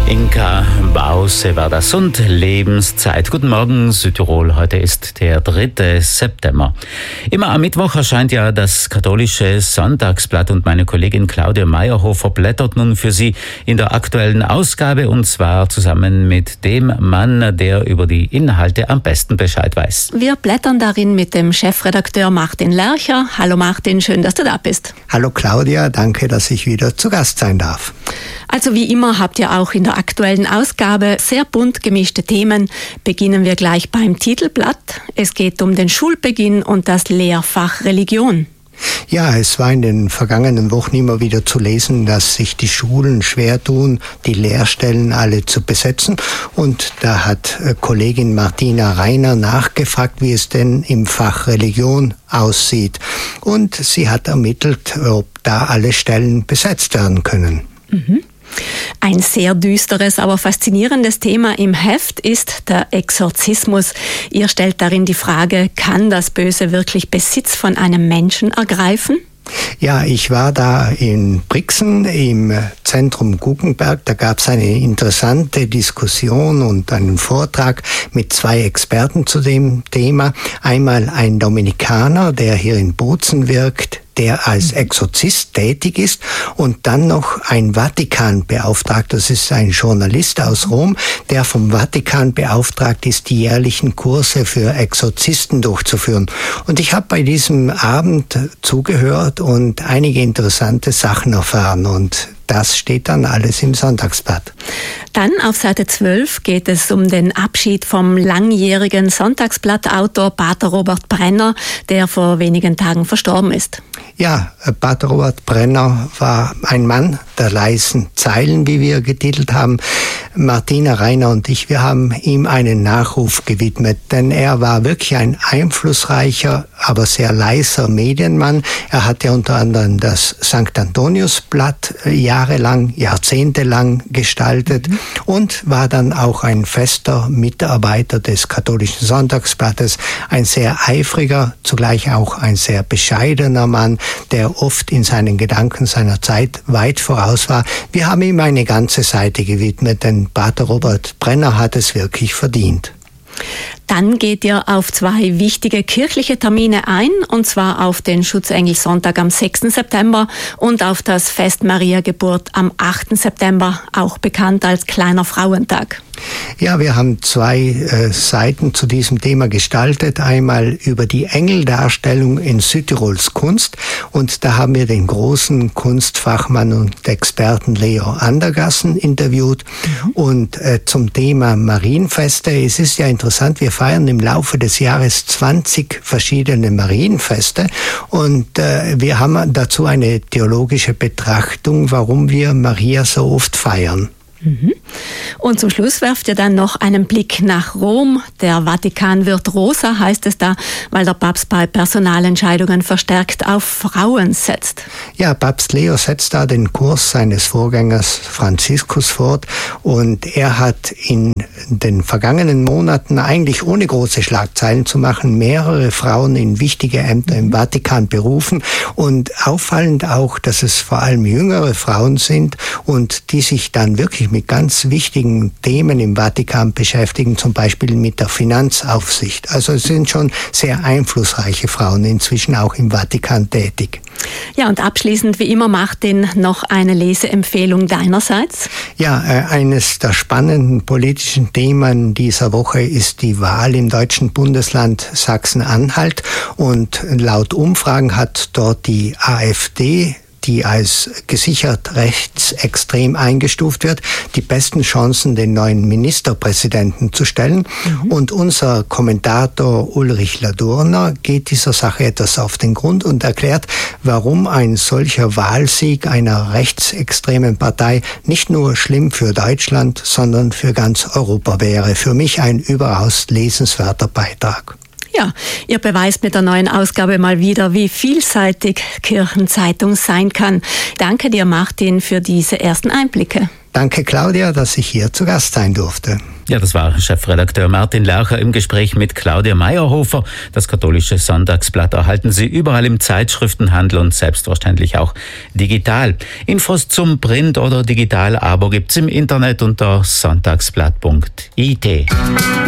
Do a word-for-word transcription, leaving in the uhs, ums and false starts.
Inka Bause war das und Lebenszeit. Guten Morgen Südtirol, heute ist der dritte September. Immer am Mittwoch erscheint ja das katholische Sonntagsblatt und meine Kollegin Claudia Meyerhofer blättert nun für Sie in der aktuellen Ausgabe und zwar zusammen mit dem Mann, der über die Inhalte am besten Bescheid weiß. Wir blättern darin mit dem Chefredakteur Martin Lercher. Hallo Martin, schön, dass du da bist. Hallo Claudia, danke, dass ich wieder zu Gast sein darf. Also wie immer habt ihr auch in der aktuellen Ausgabe sehr bunt gemischte Themen. Beginnen wir gleich beim Titelblatt. Es geht um den Schulbeginn und das Lehrfach Religion. Ja, es war in den vergangenen Wochen immer wieder zu lesen, dass sich die Schulen schwer tun, die Lehrstellen alle zu besetzen. Und da hat Kollegin Martina Reiner nachgefragt, wie es denn im Fach Religion aussieht. Und sie hat ermittelt, ob da alle Stellen besetzt werden können. Mhm. Ein sehr düsteres, aber faszinierendes Thema im Heft ist der Exorzismus. Ihr stellt darin die Frage, kann das Böse wirklich Besitz von einem Menschen ergreifen? Ja, ich war da in Brixen im Zentrum Guggenberg. Da gab es eine interessante Diskussion und einen Vortrag mit zwei Experten zu dem Thema. Einmal ein Dominikaner, der hier in Bozen wirkt, der als Exorzist tätig ist, und dann noch ein Vatikanbeauftragter, das ist ein Journalist aus Rom, der vom Vatikan beauftragt ist, die jährlichen Kurse für Exorzisten durchzuführen. Und ich habe bei diesem Abend zugehört und einige interessante Sachen erfahren, und das steht dann alles im Sonntagsblatt. Dann auf Seite zwölf geht es um den Abschied vom langjährigen Sonntagsblattautor Pater Robert Brenner, der vor wenigen Tagen verstorben ist. Ja, Pater Robert Brenner war ein Mann der leisen Zeilen, wie wir getitelt haben. Martina Reiner und ich, wir haben ihm einen Nachruf gewidmet, denn er war wirklich ein einflussreicher, aber sehr leiser Medienmann. Er hat ja unter anderem das Sankt Antoniusblatt jahrelang, jahrzehntelang gestaltet mhm. und war dann auch ein fester Mitarbeiter des katholischen Sonntagsblattes, ein sehr eifriger, zugleich auch ein sehr bescheidener Mann, der oft in seinen Gedanken seiner Zeit weit voraus war. Wir haben ihm eine ganze Seite gewidmet, denn Pater Robert Brenner hat es wirklich verdient. Dann geht ihr auf zwei wichtige kirchliche Termine ein, und zwar auf den Schutzengelsonntag am sechsten September und auf das Fest Maria Geburt am achten September, auch bekannt als Kleiner Frauentag. Ja, wir haben zwei äh, Seiten zu diesem Thema gestaltet. Einmal über die Engeldarstellung in Südtirols Kunst, und da haben wir den großen Kunstfachmann und Experten Leo Andergassen interviewt. Mhm. Und äh, zum Thema Marienfeste, es ist ja interessant, wir feiern im Laufe des Jahres zwanzig verschiedene Marienfeste, und äh, wir haben dazu eine theologische Betrachtung, warum wir Maria so oft feiern. Mhm. Und zum Schluss werft ihr dann noch einen Blick nach Rom. Der Vatikan wird rosa, heißt es da, weil der Papst bei Personalentscheidungen verstärkt auf Frauen setzt. Ja, Papst Leo setzt da den Kurs seines Vorgängers Franziskus fort, und er hat in den vergangenen Monaten eigentlich ohne große Schlagzeilen zu machen mehrere Frauen in wichtige Ämter im Vatikan berufen, und auffallend auch, dass es vor allem jüngere Frauen sind und die sich dann wirklich mit ganz wichtigen Themen im Vatikan beschäftigen, zum Beispiel mit der Finanzaufsicht. Also es sind schon sehr einflussreiche Frauen inzwischen auch im Vatikan tätig. Ja, und abschließend wie immer, Martin, noch eine Leseempfehlung deinerseits? Ja, äh, eines der spannenden politischen Themen dieser Woche ist die Wahl im deutschen Bundesland Sachsen-Anhalt, und laut Umfragen hat dort die AfD, die als gesichert rechtsextrem eingestuft wird, die besten Chancen, den neuen Ministerpräsidenten zu stellen. Mhm. Und unser Kommentator Ulrich Ladurner geht dieser Sache etwas auf den Grund und erklärt, warum ein solcher Wahlsieg einer rechtsextremen Partei nicht nur schlimm für Deutschland, sondern für ganz Europa wäre. Für mich ein überaus lesenswerter Beitrag. Ja, ihr beweist mit der neuen Ausgabe mal wieder, wie vielseitig Kirchenzeitung sein kann. Danke dir, Martin, für diese ersten Einblicke. Danke, Claudia, dass ich hier zu Gast sein durfte. Ja, das war Chefredakteur Martin Lercher im Gespräch mit Claudia Meyerhofer. Das katholische Sonntagsblatt erhalten Sie überall im Zeitschriftenhandel und selbstverständlich auch digital. Infos zum Print- oder Digital-Abo gibt's im Internet unter sonntagsblatt punkt I T.